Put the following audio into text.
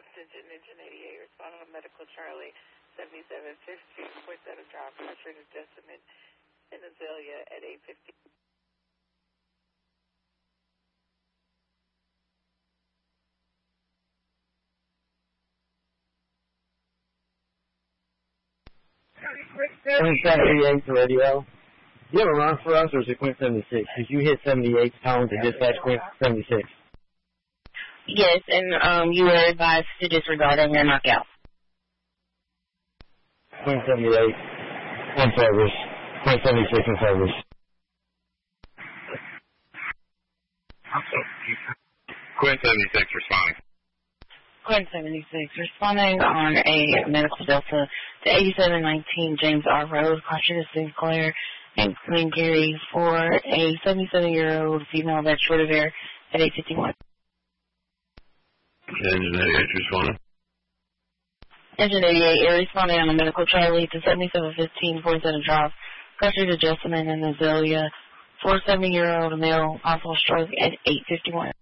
Engine 88, respond on medical Charlie 7750, point that a drop, pressure to Jessamine in Azalea at 850. Quint 78 to radio. Do you have a run for us, or is it Quint 76? Because you hit 78 tones to dispatch Quint 76. Yes, and you were advised to disregard on your knockout. Quint 78 in service. Quint 76 in service. Quint 76 responding. Quint 76 responding on a medical Delta to 8719 James R. Road, Carter Sinclair, and Queen Gary for a 77-year-old female that's short of air at 851. Engine 88 responding. Engine 88 responding on a medical Charlie to 7715 point at a drop, pressure to Jessamine and Azalea for a 70-year-old male, possible stroke at 851.